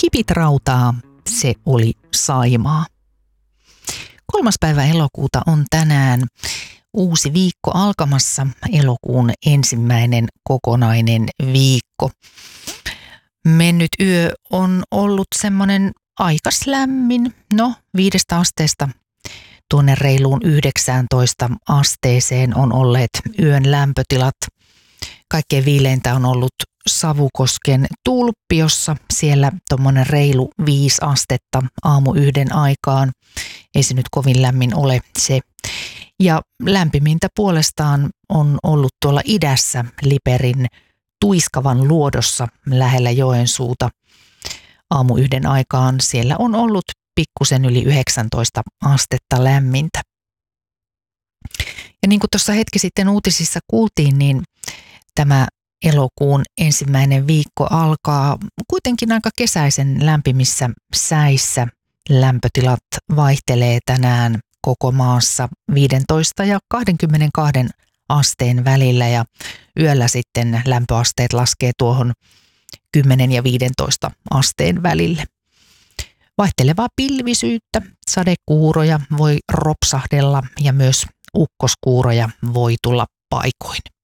Hipit rautaa, se oli Saimaa. 3. päivä elokuuta on tänään uusi viikko alkamassa, elokuun ensimmäinen kokonainen viikko. Mennyt yö on ollut semmoinen aikas lämmin, 5 asteesta tuonne reiluun 19 asteeseen on olleet yön lämpötilat. Kaikkein viileintä on ollut Savukosken Tulppiossa, siellä tuommoinen reilu 5 astetta aamu 1 aikaan. Ei se nyt kovin lämmin ole se. Ja lämpimintä puolestaan on ollut tuolla idässä Liperin Tuiskavan luodossa lähellä Joensuuta. Aamu 1 aikaan siellä on ollut pikkusen yli 19 astetta lämmintä. Ja niin kuin tuossa hetki sitten uutisissa kuultiin, niin tämä elokuun ensimmäinen viikko alkaa kuitenkin aika kesäisen lämpimissä säissä. Lämpötilat vaihtelee tänään koko maassa 15 ja 22 asteen välillä ja yöllä sitten lämpöasteet laskee tuohon 10 ja 15 asteen välille. Vaihtelevaa pilvisyyttä, sadekuuroja voi ropsahdella ja myös ukkoskuuroja voi tulla paikoin.